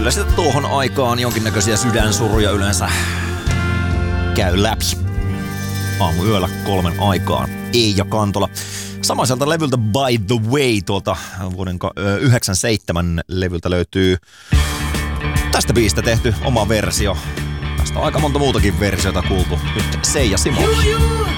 kyllä sitä tuohon aikaan jonkinnäköisiä sydänsuruja yleensä käy läpi. Aamuyöllä 3 aikaan. Eija Kantola. Samaiselta levyltä By the Way tuolta vuoden 97 levyltä löytyy tästä biistä tehty oma versio. Tästä on aika monta muutakin versiota kuultu. Nyt Seija Simola.